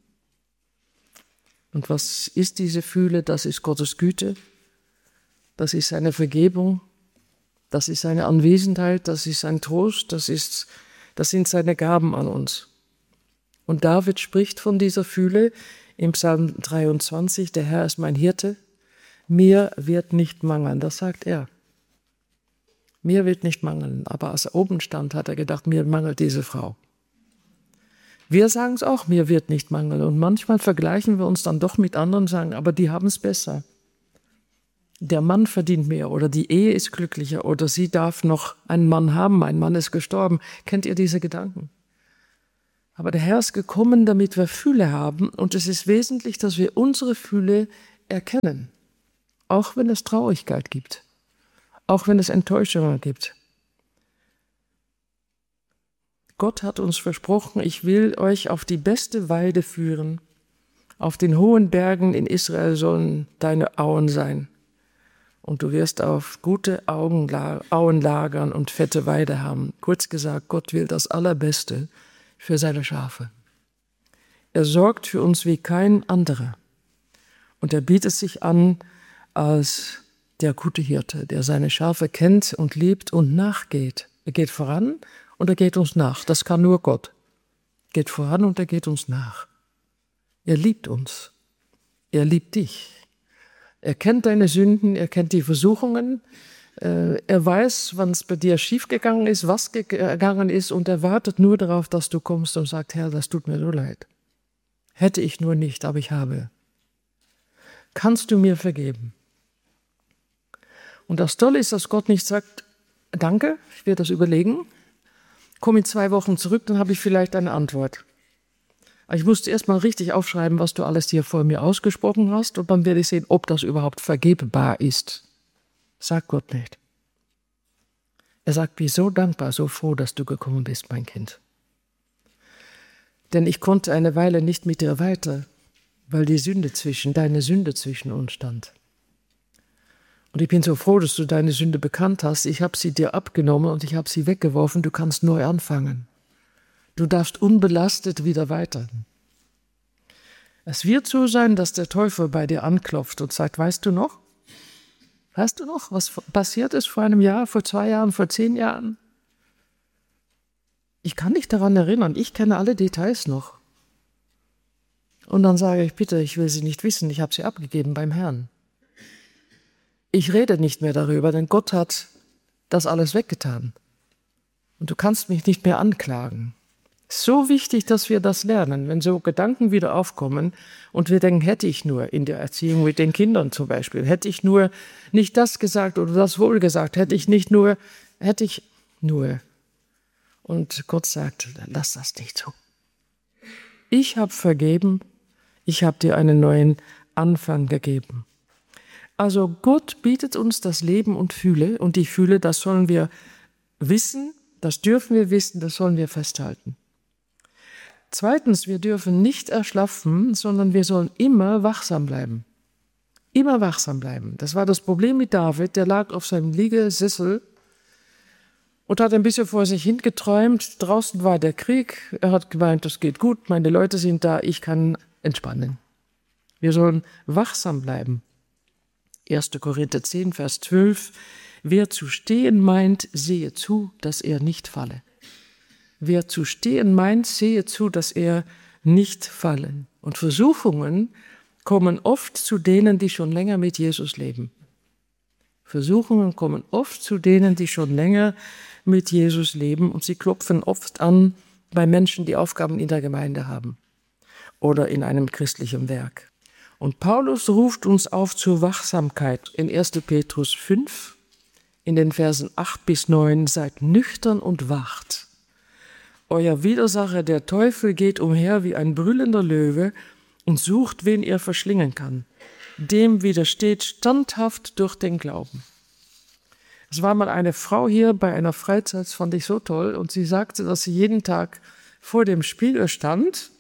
Und was ist diese Fühle? Das ist Gottes Güte, das ist seine Vergebung, das ist seine Anwesenheit, das ist sein Trost, das sind seine Gaben an uns. Und David spricht von dieser Fühle im Psalm 23, der Herr ist mein Hirte, mir wird nicht mangeln, das sagt er. Mir wird nicht mangeln, aber als er oben stand, hat er gedacht, mir mangelt diese Frau. Wir sagen es auch, mir wird nicht mangeln. Und manchmal vergleichen wir uns dann doch mit anderen und sagen, aber die haben es besser. Der Mann verdient mehr oder die Ehe ist glücklicher oder sie darf noch einen Mann haben, ein Mann ist gestorben. Kennt ihr diese Gedanken? Aber der Herr ist gekommen, damit wir Fülle haben. Und es ist wesentlich, dass wir unsere Fülle erkennen. Auch wenn es Traurigkeit gibt. Auch wenn es Enttäuschungen gibt. Gott hat uns versprochen, ich will euch auf die beste Weide führen. Auf den hohen Bergen in Israel sollen deine Auen sein. Und du wirst auf gute Auen lagern und fette Weide haben. Kurz gesagt, Gott will das Allerbeste für seine Schafe. Er sorgt für uns wie kein anderer. Und er bietet sich an als der gute Hirte, der seine Schafe kennt und liebt und nachgeht. Er geht voran und er geht uns nach. Das kann nur Gott. Er geht voran und er geht uns nach. Er liebt uns. Er liebt dich. Er kennt deine Sünden, er kennt die Versuchungen. Er weiß, wann es bei dir schiefgegangen ist, was gegangen ist, und er wartet nur darauf, dass du kommst und sagst, Herr, das tut mir so leid. Hätte ich nur nicht, aber ich habe. Kannst du mir vergeben? Und das Tolle ist, dass Gott nicht sagt, danke, ich werde das überlegen, komm in 2 Wochen zurück, dann habe ich vielleicht eine Antwort. Aber ich musste erst mal richtig aufschreiben, was du alles hier vor mir ausgesprochen hast, und dann werde ich sehen, ob das überhaupt vergebbar ist. Sagt Gott nicht. Er sagt, bin so dankbar, so froh, dass du gekommen bist, mein Kind. Denn ich konnte eine Weile nicht mit dir weiter, weil deine Sünde zwischen uns stand. Und ich bin so froh, dass du deine Sünde bekannt hast. Ich habe sie dir abgenommen und ich habe sie weggeworfen. Du kannst neu anfangen. Du darfst unbelastet wieder weiter. Es wird so sein, dass der Teufel bei dir anklopft und sagt, weißt du noch, was passiert ist vor einem Jahr, vor 2 Jahren, vor 10 Jahren? Ich kann dich daran erinnern, ich kenne alle Details noch. Und dann sage ich, bitte, ich will sie nicht wissen, ich habe sie abgegeben beim Herrn. Ich rede nicht mehr darüber, denn Gott hat das alles weggetan. Und du kannst mich nicht mehr anklagen. So wichtig, dass wir das lernen, wenn so Gedanken wieder aufkommen und wir denken, hätte ich nur in der Erziehung mit den Kindern zum Beispiel, hätte ich nur nicht das gesagt oder das wohl gesagt, hätte ich nur. Und Gott sagt, lass das nicht so. Ich habe vergeben, ich habe dir einen neuen Anfang gegeben. Also Gott bietet uns das Leben und Fülle, und die Fülle, das sollen wir wissen, das dürfen wir wissen, das sollen wir festhalten. Zweitens, wir dürfen nicht erschlaffen, sondern wir sollen immer wachsam bleiben. Immer wachsam bleiben. Das war das Problem mit David, der lag auf seinem Liegesessel und hat ein bisschen vor sich hingeträumt. Draußen war der Krieg, er hat gemeint, das geht gut, meine Leute sind da, ich kann entspannen. Wir sollen wachsam bleiben. 1. Korinther 10, Vers 12. Wer zu stehen meint, sehe zu, dass er nicht falle. Wer zu stehen meint, sehe zu, dass er nicht falle. Und Versuchungen kommen oft zu denen, die schon länger mit Jesus leben. Versuchungen kommen oft zu denen, die schon länger mit Jesus leben, und sie klopfen oft an bei Menschen, die Aufgaben in der Gemeinde haben oder in einem christlichen Werk. Und Paulus ruft uns auf zur Wachsamkeit in 1. Petrus 5, in den Versen 8 bis 9, seid nüchtern und wacht. Euer Widersacher, der Teufel, geht umher wie ein brüllender Löwe und sucht, wen er verschlingen kann. Dem widersteht standhaft durch den Glauben. Es war mal eine Frau hier bei einer Freizeit, das fand ich so toll, und sie sagte, dass sie jeden Tag vor dem Spiegel stand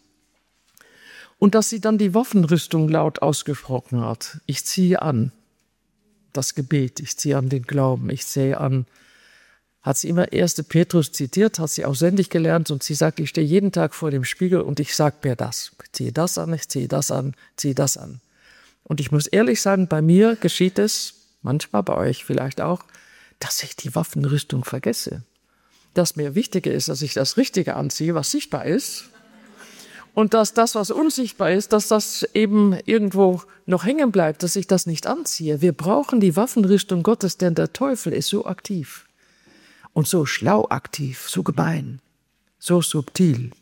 und dass sie dann die Waffenrüstung laut ausgesprochen hat. Ich ziehe an das Gebet, ich ziehe an den Glauben, ich ziehe an. Hat sie immer 1. Petrus zitiert, hat sie auswendig gelernt, und sie sagt, ich stehe jeden Tag vor dem Spiegel und ich sage mir das. Ich ziehe das an, ich ziehe das an, ziehe das an. Und ich muss ehrlich sagen, bei mir geschieht es, manchmal bei euch vielleicht auch, dass ich die Waffenrüstung vergesse. Dass mir wichtiger ist, dass ich das Richtige anziehe, was sichtbar ist, und dass das, was unsichtbar ist, dass das eben irgendwo noch hängen bleibt, dass ich das nicht anziehe. Wir brauchen die Waffenrüstung Gottes, denn der Teufel ist so aktiv. Und so schlau aktiv, so gemein, so subtil.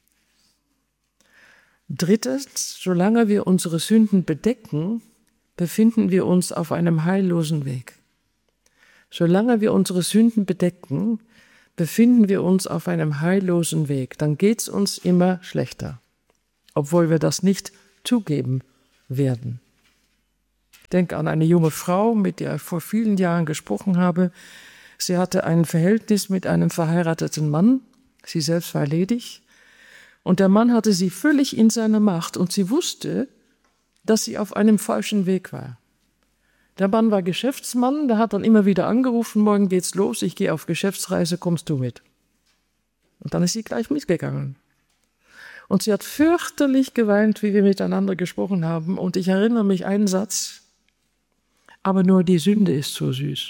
Drittens, solange wir unsere Sünden bedecken, befinden wir uns auf einem heillosen Weg. Solange wir unsere Sünden bedecken, befinden wir uns auf einem heillosen Weg. Dann geht es uns immer schlechter, obwohl wir das nicht zugeben werden. Ich denke an eine junge Frau, mit der ich vor vielen Jahren gesprochen habe. Sie hatte ein Verhältnis mit einem verheirateten Mann. Sie selbst war ledig. Und der Mann hatte sie völlig in seiner Macht. Und sie wusste, dass sie auf einem falschen Weg war. Der Mann war Geschäftsmann, der hat dann immer wieder angerufen, morgen geht's los, ich gehe auf Geschäftsreise, kommst du mit? Und dann ist sie gleich mitgegangen. Und sie hat fürchterlich geweint, wie wir miteinander gesprochen haben. Und ich erinnere mich einen Satz, aber nur die Sünde ist so süß.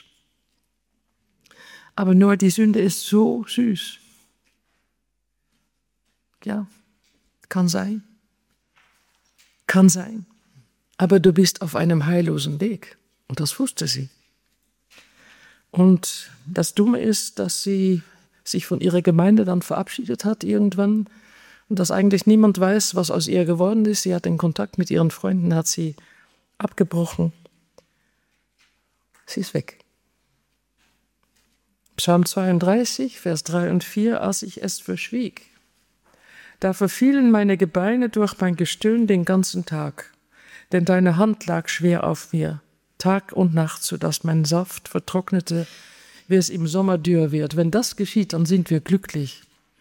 Aber nur die Sünde ist so süß. Ja, kann sein. Kann sein. Aber du bist auf einem heillosen Weg. Und das wusste sie. Und das Dumme ist, dass sie sich von ihrer Gemeinde dann verabschiedet hat irgendwann und dass eigentlich niemand weiß, was aus ihr geworden ist. Sie hat den Kontakt mit ihren Freunden, hat sie abgebrochen. Sie ist weg. Psalm 32, Vers 3 und 4, als ich es verschwieg. Da verfielen meine Gebeine durch mein Gestöhn den ganzen Tag, denn deine Hand lag schwer auf mir, Tag und Nacht, sodass mein Saft vertrocknete, wie es im Sommer dürr wird. Wenn das geschieht, dann sind wir glücklich.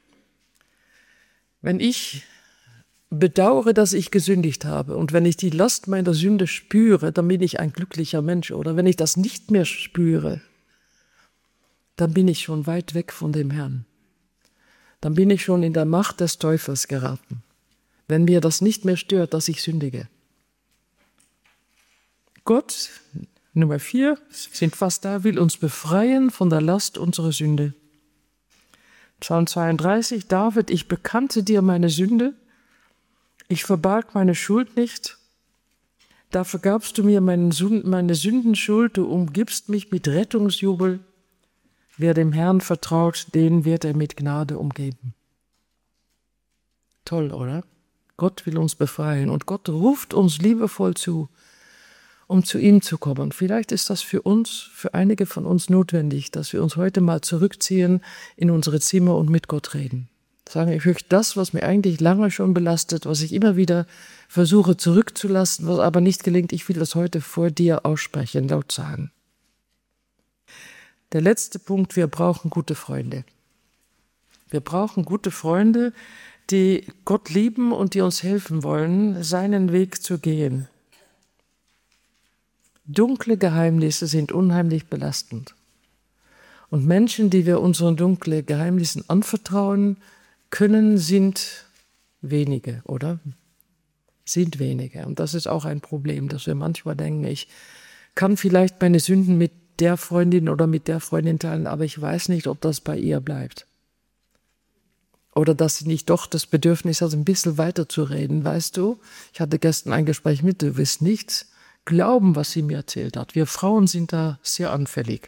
Wenn ich bedauere, dass ich gesündigt habe und wenn ich die Last meiner Sünde spüre, dann bin ich ein glücklicher Mensch. Oder wenn ich das nicht mehr spüre, dann bin ich schon weit weg von dem Herrn. Dann bin ich schon in der Macht des Teufels geraten, wenn mir das nicht mehr stört, dass ich sündige. Gott, Nummer 4, sind fast da, will uns befreien von der Last unserer Sünde. Psalm 32, David, ich bekannte dir meine Sünde, ich verbarg meine Schuld nicht, da vergabst du mir meine Sündenschuld, du umgibst mich mit Rettungsjubel. Wer dem Herrn vertraut, den wird er mit Gnade umgeben. Toll, oder? Gott will uns befreien und Gott ruft uns liebevoll zu, um zu ihm zu kommen. Vielleicht ist das für uns, für einige von uns notwendig, dass wir uns heute mal zurückziehen in unsere Zimmer und mit Gott reden. Sagen, ich möchte das, was mir eigentlich lange schon belastet, was ich immer wieder versuche zurückzulassen, was aber nicht gelingt, ich will das heute vor dir aussprechen, laut sagen. Der letzte Punkt, wir brauchen gute Freunde. Wir brauchen gute Freunde, die Gott lieben und die uns helfen wollen, seinen Weg zu gehen. Dunkle Geheimnisse sind unheimlich belastend. Und Menschen, die wir unseren dunklen Geheimnissen anvertrauen können, sind wenige, oder? Sind wenige. Und das ist auch ein Problem, dass wir manchmal denken, ich kann vielleicht meine Sünden mit der Freundin oder mit der Freundin teilen, aber ich weiß nicht, ob das bei ihr bleibt. Oder dass sie nicht doch das Bedürfnis hat, ein bisschen weiter zu reden. Weißt du, ich hatte gestern ein Gespräch mit, du wirst nicht glauben, was sie mir erzählt hat. Wir Frauen sind da sehr anfällig.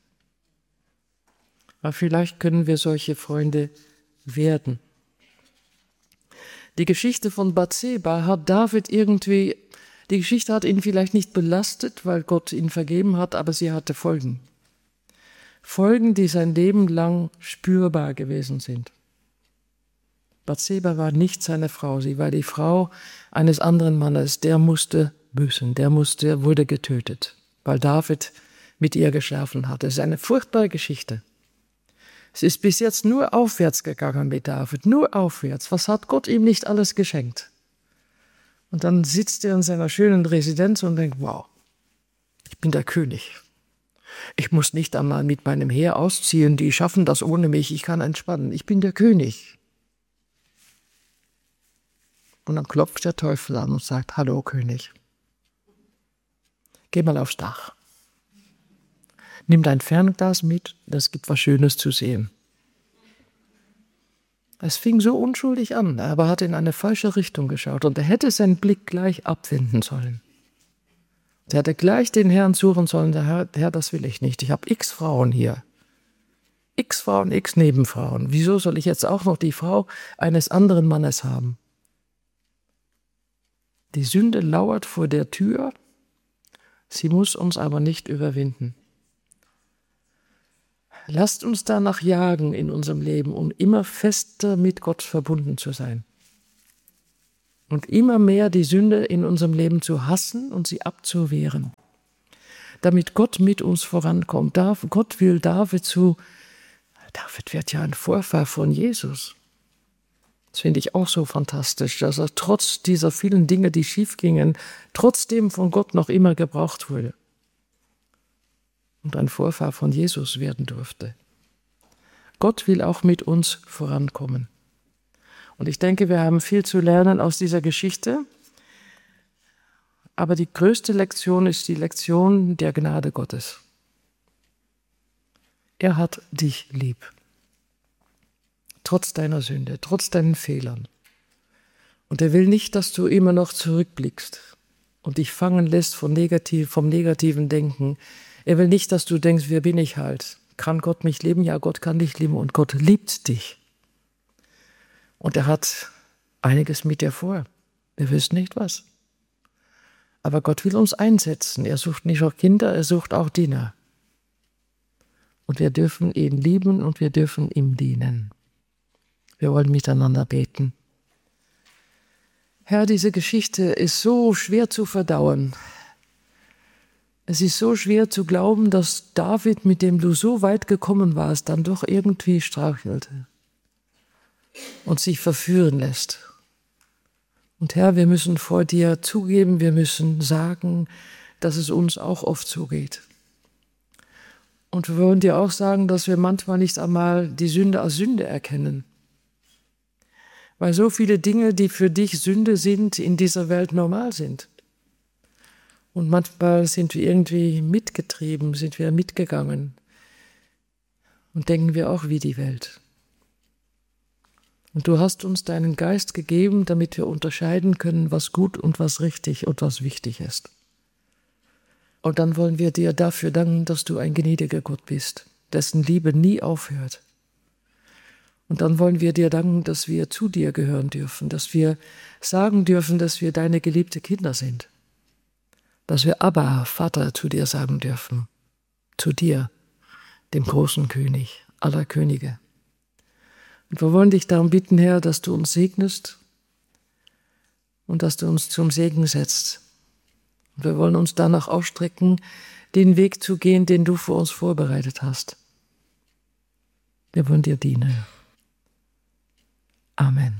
Aber vielleicht können wir solche Freunde werden. Die Geschichte von Bathseba hat David irgendwie, die Geschichte hat ihn vielleicht nicht belastet, weil Gott ihn vergeben hat, aber sie hatte Folgen. Folgen, die sein Leben lang spürbar gewesen sind. Bathseba war nicht seine Frau, sie war die Frau eines anderen Mannes, der musste büßen, wurde getötet, weil David mit ihr geschlafen hatte. Es ist eine furchtbare Geschichte. Es ist bis jetzt nur aufwärts gegangen mit David, nur aufwärts. Was hat Gott ihm nicht alles geschenkt? Und dann sitzt er in seiner schönen Residenz und denkt, wow, ich bin der König. Ich muss nicht einmal mit meinem Heer ausziehen, die schaffen das ohne mich, ich kann entspannen. Ich bin der König. Und dann klopft der Teufel an und sagt, hallo König, geh mal aufs Dach. Nimm dein Fernglas mit, das gibt was Schönes zu sehen. Es fing so unschuldig an, aber hat in eine falsche Richtung geschaut und er hätte seinen Blick gleich abwenden sollen. Er hätte gleich den Herrn suchen sollen, der Herr, das will ich nicht, ich habe x Frauen hier. X Frauen, x Nebenfrauen. Wieso soll ich jetzt auch noch die Frau eines anderen Mannes haben? Die Sünde lauert vor der Tür, sie muss uns aber nicht überwinden. Lasst uns danach jagen in unserem Leben, um immer fester mit Gott verbunden zu sein. Und immer mehr die Sünde in unserem Leben zu hassen und sie abzuwehren. Damit Gott mit uns vorankommt. Gott will David wird ja ein Vorfahr von Jesus. Das finde ich auch so fantastisch, dass er trotz dieser vielen Dinge, die schief gingen, trotzdem von Gott noch immer gebraucht wurde. Und ein Vorfahr von Jesus werden durfte. Gott will auch mit uns vorankommen. Und ich denke, wir haben viel zu lernen aus dieser Geschichte. Aber die größte Lektion ist die Lektion der Gnade Gottes. Er hat dich lieb. Trotz deiner Sünde, trotz deinen Fehlern. Und er will nicht, dass du immer noch zurückblickst und dich fangen lässt vom negativen Denken. Er will nicht, dass du denkst, wer bin ich halt? Kann Gott mich lieben? Ja, Gott kann dich lieben und Gott liebt dich. Und er hat einiges mit dir vor. Wir wissen nicht was. Aber Gott will uns einsetzen. Er sucht nicht nur Kinder, er sucht auch Diener. Und wir dürfen ihn lieben und wir dürfen ihm dienen. Wir wollen miteinander beten. Herr, diese Geschichte ist so schwer zu verdauen. Es ist so schwer zu glauben, dass David, mit dem du so weit gekommen warst, dann doch irgendwie strauchelte und sich verführen lässt. Und Herr, wir müssen vor dir zugeben, wir müssen sagen, dass es uns auch oft so geht. Und wir wollen dir auch sagen, dass wir manchmal nicht einmal die Sünde als Sünde erkennen. Weil so viele Dinge, die für dich Sünde sind, in dieser Welt normal sind. Und manchmal sind wir irgendwie mitgetrieben, sind wir mitgegangen und denken wir auch wie die Welt. Und du hast uns deinen Geist gegeben, damit wir unterscheiden können, was gut und was richtig und was wichtig ist. Und dann wollen wir dir dafür danken, dass du ein gnädiger Gott bist, dessen Liebe nie aufhört. Und dann wollen wir dir danken, dass wir zu dir gehören dürfen, dass wir sagen dürfen, dass wir deine geliebten Kinder sind. Dass wir Abba, Vater, zu dir sagen dürfen. Zu dir, dem großen König aller Könige. Und wir wollen dich darum bitten, Herr, dass du uns segnest und dass du uns zum Segen setzt. Und wir wollen uns danach ausstrecken, den Weg zu gehen, den du für uns vorbereitet hast. Wir wollen dir dienen. Amen.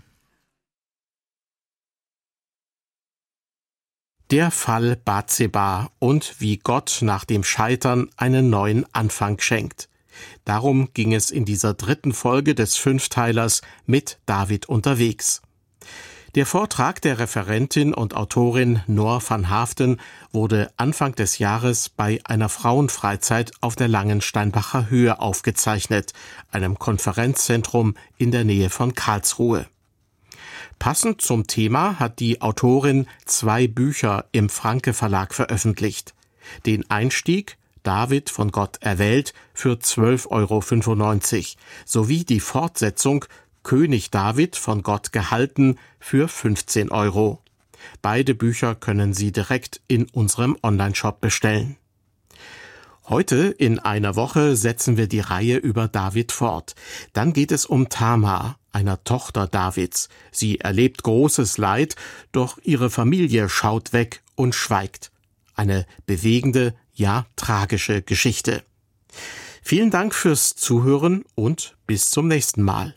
Der Fall Bathseba und wie Gott nach dem Scheitern einen neuen Anfang schenkt. Darum ging es in dieser 3. Folge des 5-Teilers mit David unterwegs. Der Vortrag der Referentin und Autorin Noor van Haften wurde Anfang des Jahres bei einer Frauenfreizeit auf der Langensteinbacher Höhe aufgezeichnet, einem Konferenzzentrum in der Nähe von Karlsruhe. Passend zum Thema hat die Autorin 2 Bücher im Franke Verlag veröffentlicht. Den Einstieg David von Gott erwählt für 12,95 € sowie die Fortsetzung König David von Gott gehalten für 15 €. Beide Bücher können Sie direkt in unserem Onlineshop bestellen. Heute in einer Woche setzen wir die Reihe über David fort. Dann geht es um Tamar, einer Tochter Davids. Sie erlebt großes Leid, doch ihre Familie schaut weg und schweigt. Eine bewegende, ja tragische Geschichte. Vielen Dank fürs Zuhören und bis zum nächsten Mal.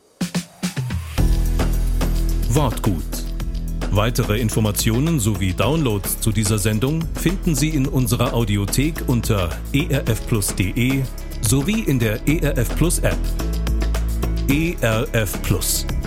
Wortgut. Weitere Informationen sowie Downloads zu dieser Sendung finden Sie in unserer Audiothek unter erfplus.de sowie in der ERF Plus App. ERF Plus.